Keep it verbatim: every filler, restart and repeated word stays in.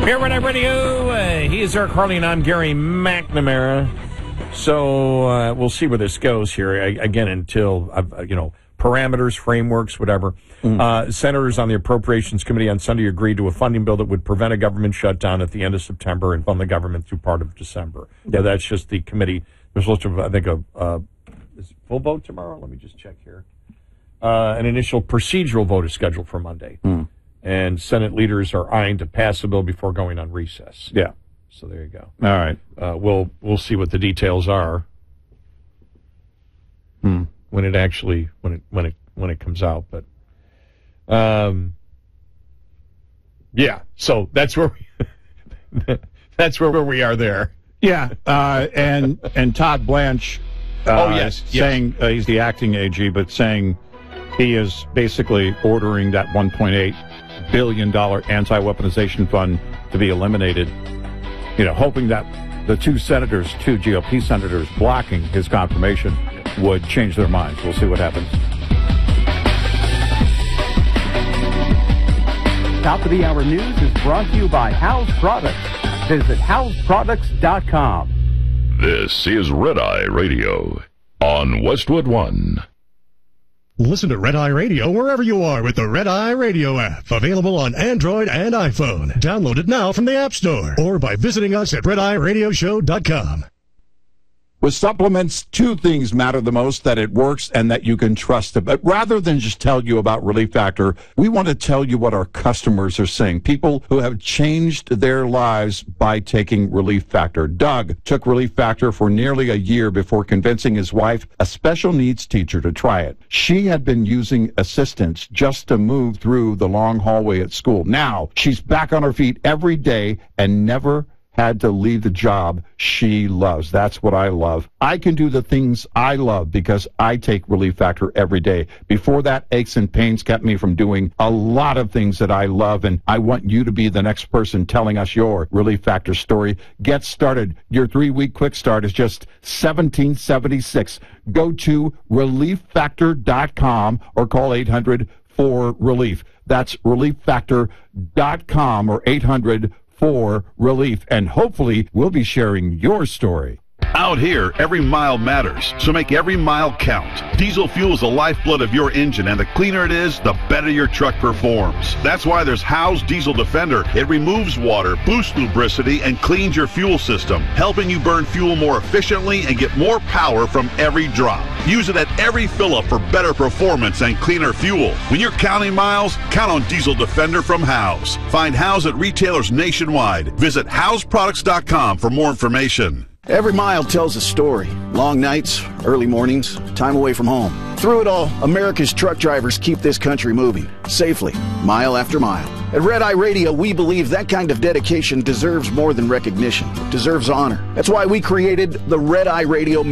Here at Radio, uh, he is Eric Harley, and I'm Gary McNamara. So uh, we'll see where this goes here. I, again, until, uh, you know, parameters, frameworks, whatever. Mm. Uh, senators on the Appropriations Committee on Sunday agreed to a funding bill that would prevent a government shutdown at the end of September and fund the government through part of December. Yeah, that's just the committee. There's supposed to, I think, a uh, is it full vote tomorrow? Let me just check here. Uh, an initial procedural vote is scheduled for Monday. Mm. And Senate leaders are eyeing to pass the bill before going on recess. Yeah. So there you go. All right. Uh, we'll we'll see what the details are hmm. when it actually when it when it when it comes out. But um, yeah. So that's where we, that's where we are there. Yeah. Uh, and and Todd Blanche. Uh, oh yes. Saying yes. Uh, he's the acting A G, but saying he is basically ordering that one point eight billion dollars anti-weaponization fund to be eliminated, you know, hoping that the two senators, two G O P senators blocking his confirmation would change their minds. We'll see what happens. Top of the Hour News is brought to you by House Products. Visit house products dot com. This is Red Eye Radio on Westwood One. Listen to Red Eye Radio wherever you are with the Red Eye Radio app. Available on Android and iPhone. Download it now from the App Store or by visiting us at red eye radio show dot com. With supplements, two things matter the most: that it works and that you can trust it. But rather than just tell you about Relief Factor, we want to tell you what our customers are saying. People who have changed their lives by taking Relief Factor. Doug took Relief Factor for nearly a year before convincing his wife, a special needs teacher, to try it. She had been using assistance just to move through the long hallway at school. Now she's back on her feet every day and never had to leave the job she loves. That's what I love. I can do the things I love because I take Relief Factor every day. Before that, aches and pains kept me from doing a lot of things that I love, and I want you to be the next person telling us your Relief Factor story. Get started. Your three-week quick start is just seventeen seventy-six. Go to relief factor dot com or call eight hundred four relief. That's relief factor dot com or eight hundred for relief, and hopefully we'll be sharing your story. Out here, every mile matters, so make every mile count. Diesel fuel is the lifeblood of your engine, and the cleaner it is, the better your truck performs. That's why there's Howe's Diesel Defender. It removes water, boosts lubricity, and cleans your fuel system, helping you burn fuel more efficiently and get more power from every drop. Use it at every fill-up for better performance and cleaner fuel. When you're counting miles, count on Diesel Defender from Howe's. Find Howe's at retailers nationwide. Visit house products dot com for more information. Every mile tells a story. Long nights, early mornings, time away from home. Through it all, America's truck drivers keep this country moving, safely, mile after mile. At Red Eye Radio, we believe that kind of dedication deserves more than recognition. It deserves honor. That's why we created the Red Eye Radio